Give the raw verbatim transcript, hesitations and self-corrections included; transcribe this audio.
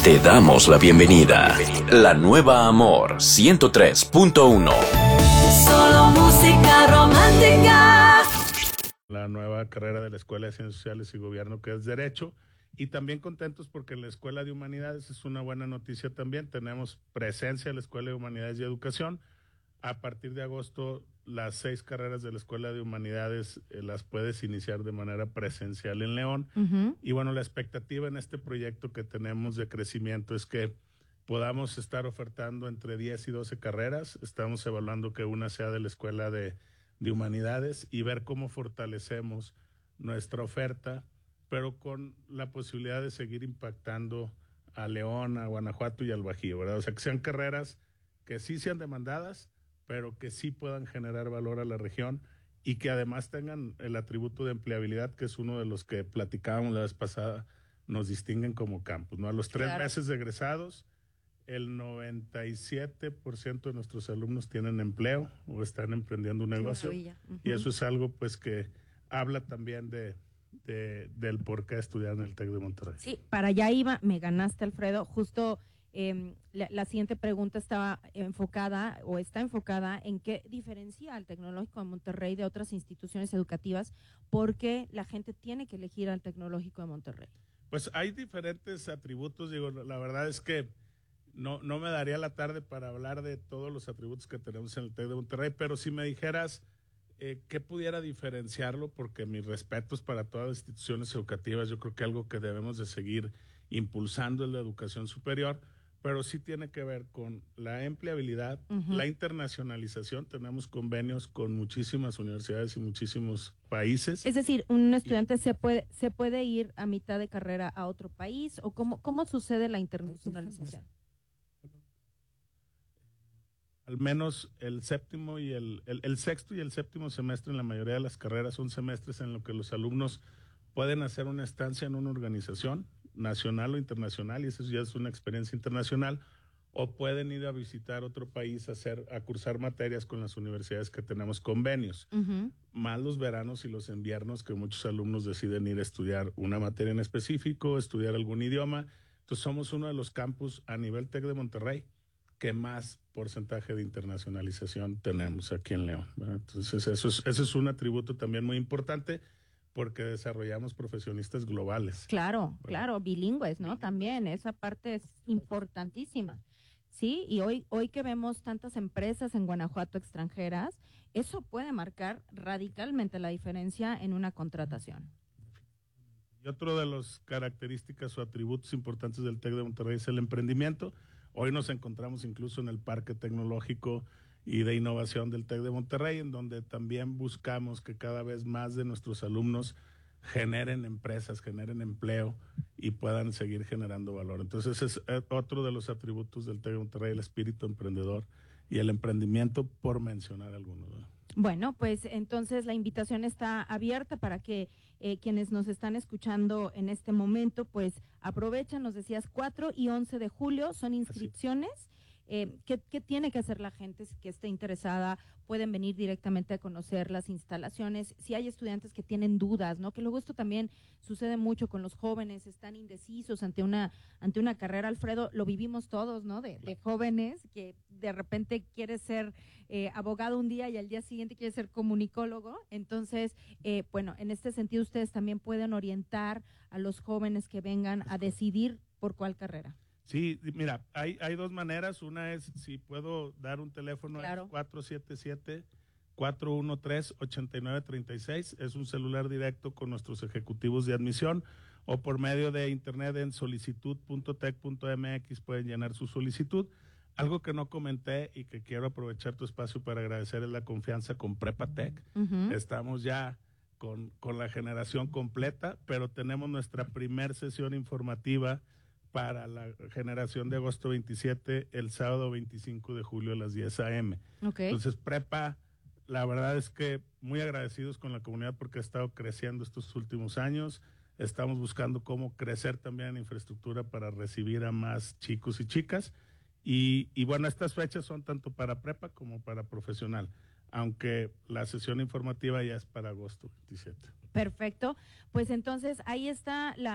Te damos la bienvenida. La nueva Amor ciento tres punto uno. Solo música romántica. La nueva carrera de la Escuela de Ciencias Sociales y Gobierno, que es Derecho. Y también contentos porque la Escuela de Humanidades es una buena noticia también. Tenemos presencia en la Escuela de Humanidades y Educación. A partir de agosto, las seis carreras de la Escuela de Humanidades eh, las puedes iniciar de manera presencial en León. Uh-huh. Y bueno, la expectativa en este proyecto que tenemos de crecimiento es que podamos estar ofertando entre diez y doce carreras. Estamos evaluando que una sea de la Escuela de, de Humanidades y ver cómo fortalecemos nuestra oferta, pero con la posibilidad de seguir impactando a León, a Guanajuato y al Bajío, ¿verdad? O sea, que sean carreras que sí sean demandadas, pero que sí puedan generar valor a la región y que además tengan el atributo de empleabilidad, que es uno de los que platicábamos la vez pasada, nos distinguen como campus, ¿no? A los tres claro. meses de egresados, el noventa y siete por ciento de nuestros alumnos tienen empleo o están emprendiendo un negocio. Uh-huh. Y eso es algo pues que habla también de, de, del por qué estudiar en el TEC de Monterrey. Sí, para allá iba, me ganaste, Alfredo, justo... Eh, la, la siguiente pregunta estaba enfocada o está enfocada en qué diferencia al Tecnológico de Monterrey de otras instituciones educativas, porque la gente tiene que elegir al Tecnológico de Monterrey. Pues hay diferentes atributos, digo, la verdad es que no, no me daría la tarde para hablar de todos los atributos que tenemos en el TEC de Monterrey, pero si me dijeras eh, qué pudiera diferenciarlo, porque mis respetos para todas las instituciones educativas, yo creo que algo que debemos de seguir impulsando es la educación superior, pero sí tiene que ver con la empleabilidad, uh-huh. la internacionalización. Tenemos convenios con muchísimas universidades y muchísimos países. Es decir, un estudiante y, se puede se puede ir a mitad de carrera a otro país, o cómo cómo sucede la internacionalización. Al menos el séptimo y el, el el sexto y el séptimo semestre en la mayoría de las carreras son semestres en los que los alumnos pueden hacer una estancia en una organización nacional o internacional, y eso ya es una experiencia internacional, o pueden ir a visitar otro país a hacer, a cursar materias con las universidades que tenemos convenios, uh-huh. más los veranos y los inviernos que muchos alumnos deciden ir a estudiar una materia en específico, estudiar algún idioma. Entonces somos uno de los campus a nivel TEC de Monterrey que más porcentaje de internacionalización tenemos aquí en León, ¿verdad? Entonces eso es, eso es un atributo también muy importante, porque desarrollamos profesionistas globales. Claro, bueno. claro, bilingües, ¿no? También, esa parte es importantísima. Sí, y hoy, hoy que vemos tantas empresas en Guanajuato extranjeras, eso puede marcar radicalmente la diferencia en una contratación. Y otro de las características o atributos importantes del TEC de Monterrey es el emprendimiento. Hoy nos encontramos incluso en el Parque Tecnológico y de Innovación del TEC de Monterrey, en donde también buscamos que cada vez más de nuestros alumnos generen empresas, generen empleo y puedan seguir generando valor. Entonces es otro de los atributos del TEC de Monterrey, el espíritu emprendedor y el emprendimiento, por mencionar algunos, ¿no? Bueno, pues entonces la invitación está abierta para que eh, quienes nos están escuchando en este momento, pues aprovechen, nos decías, cuatro y once de julio son inscripciones. Eh, ¿qué, ¿Qué tiene que hacer la gente que esté interesada? Pueden venir directamente a conocer las instalaciones. Si hay estudiantes que tienen dudas, ¿no? Que luego esto también sucede mucho con los jóvenes, están indecisos ante una ante una carrera. Alfredo, lo vivimos todos, ¿no? De, de jóvenes que de repente quiere ser eh, abogado un día y al día siguiente quiere ser comunicólogo. Entonces, eh, bueno, en este sentido ustedes también pueden orientar a los jóvenes que vengan a decidir por cuál carrera. Sí, mira, hay, hay dos maneras. Una es, si puedo dar un teléfono, claro. cuatro siete siete, cuatro uno tres, ocho nueve tres seis, es un celular directo con nuestros ejecutivos de admisión, o por medio de internet en solicitud punto tec punto mx pueden llenar su solicitud. Algo que no comenté y que quiero aprovechar tu espacio para agradecer es la confianza con PrepaTec. Uh-huh. Estamos ya con, con la generación completa, pero tenemos nuestra primer sesión informativa para la generación de agosto veintisiete, el sábado veinticinco de julio a las diez a eme Okay. Entonces, Prepa, la verdad es que muy agradecidos con la comunidad porque ha estado creciendo estos últimos años. Estamos buscando cómo crecer también en infraestructura para recibir a más chicos y chicas. Y, y bueno, estas fechas son tanto para Prepa como para profesional, aunque la sesión informativa ya es para agosto veintisiete. Perfecto. Pues entonces ahí está la